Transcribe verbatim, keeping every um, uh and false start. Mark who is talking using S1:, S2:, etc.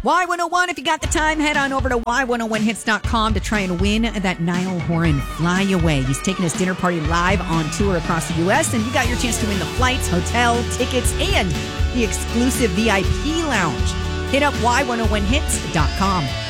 S1: Y one oh one, if you got the time, head on over to y one oh one hits dot com to try and win that Niall Horan flyaway. He's taking his dinner party live on tour across the U S, and you got your chance to win the flights, hotel, tickets, and the exclusive V I P lounge. Hit up y one oh one hits dot com.